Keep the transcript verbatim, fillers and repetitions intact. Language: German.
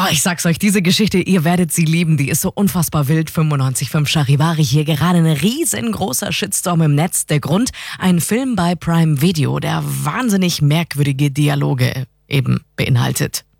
Oh, ich sag's euch, diese Geschichte, ihr werdet sie lieben, die ist so unfassbar wild. fünfundneunzig Komma fünf Charivari hier, gerade ein riesengroßer Shitstorm im Netz. Der Grund, ein Film bei Prime Video, der wahnsinnig merkwürdige Dialoge eben beinhaltet.